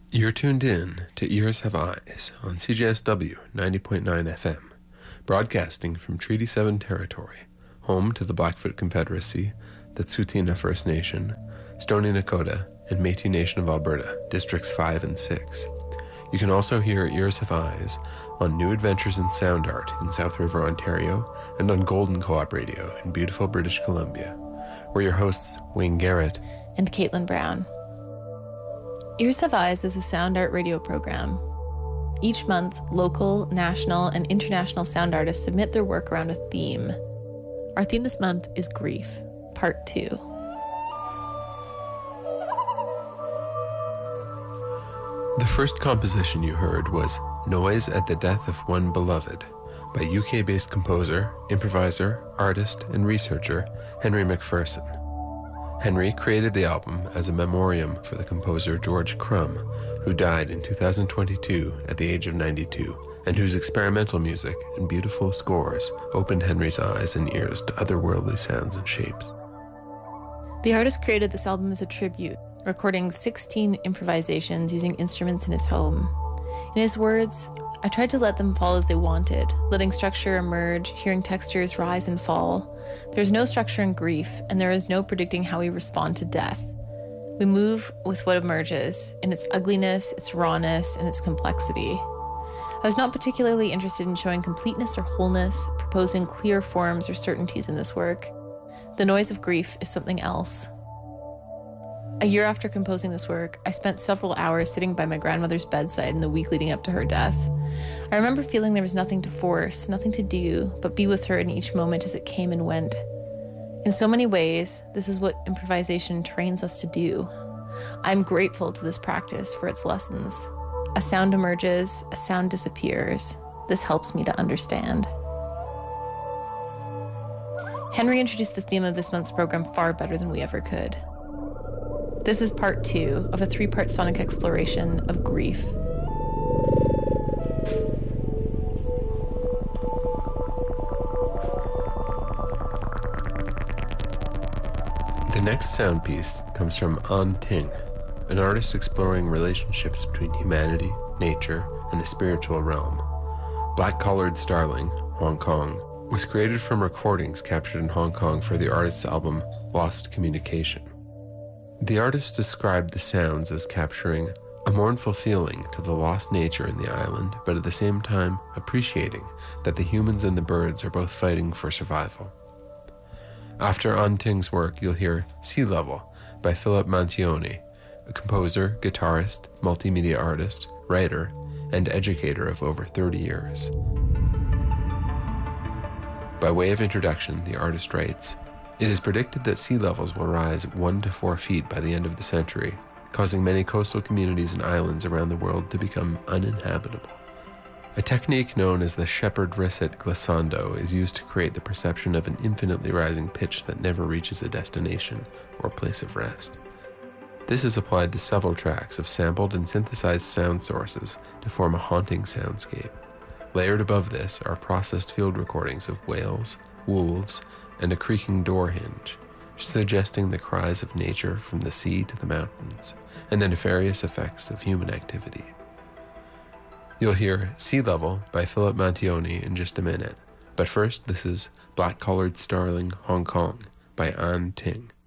You're tuned in to Ears Have Eyes on CJSW 90.9 FM, broadcasting from Treaty 7 territory, home to the Blackfoot Confederacy, the Tsuut'ina First Nation, Stoney Nakoda, and Métis Nation of Alberta, Districts 5 and 6. You can also hear Ears Have Eyes on New Adventures in Sound Art in South River, Ontario, and on Golden Co-op Radio in beautiful British Columbia. We're your hosts, Wayne Garrett and Caitlin Brown. Ears Have Eyes is a sound art radio program. Each month, local, national, and international sound artists submit their work around a theme. Our theme this month is Grief, Part 2. The first composition you heard was Noise at the Death of One Beloved by UK-based composer, improviser, artist, and researcher Henry McPherson. Henry created the album as a memoriam for the composer George Crumb, who died in 2022 at the age of 92, and whose experimental music and beautiful scores opened Henry's eyes and ears to otherworldly sounds and shapes. The artist created this album as a tribute, recording 16 improvisations using instruments in his home. In his words, I tried to let them fall as they wanted, letting structure emerge, hearing textures rise and fall. There's no structure in grief, and there is no predicting how we respond to death. We move with what emerges, in its ugliness, its rawness, and its complexity. I was not particularly interested in showing completeness or wholeness, proposing clear forms or certainties in this work. The noise of grief is something else. A year after composing this work, I spent several hours sitting by my grandmother's bedside in the week leading up to her death. I remember feeling there was nothing to force, nothing to do, but be with her in each moment as it came and went. In so many ways, this is what improvisation trains us to do. I'm grateful to this practice for its lessons. A sound emerges, a sound disappears. This helps me to understand. Henry introduced the theme of this month's program far better than we ever could. This is part 2 of a 3-part sonic exploration of grief. The next sound piece comes from An Ting, an artist exploring relationships between humanity, nature, and the spiritual realm. Black-Collared Starling, Hong Kong, was created from recordings captured in Hong Kong for the artist's album Lost Communication. The artist described the sounds as capturing a mournful feeling to the lost nature in the island, but at the same time appreciating that the humans and the birds are both fighting for survival. After An Ting's work, you'll hear Sea Level by Philip Mantione, a composer, guitarist, multimedia artist, writer, and educator of over 30 years. By way of introduction, the artist writes, "It is predicted that sea levels will rise 1 to 4 feet by the end of the century, causing many coastal communities and islands around the world to become uninhabitable. A technique known as the Shepard-Risset glissando is used to create the perception of an infinitely rising pitch that never reaches a destination or place of rest. This is applied to several tracks of sampled and synthesized sound sources to form a haunting soundscape. Layered above this are processed field recordings of whales, wolves, and a creaking door hinge, suggesting the cries of nature from the sea to the mountains, and the nefarious effects of human activity." You'll hear Sea Level by Philip Mantione in just a minute, but first this is Black-Collared Starling, Hong Kong by An Ting.